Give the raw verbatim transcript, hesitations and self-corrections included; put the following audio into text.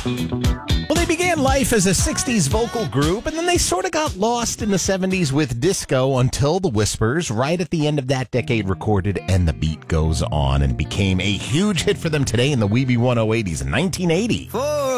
Well, they began life as a sixties vocal group, and then they sort of got lost in the seventies with disco until the Whispers, right at the end of that decade, recorded And the Beat Goes On and became a huge hit for them today in the Weeby ten eighties in nineteen eighty. For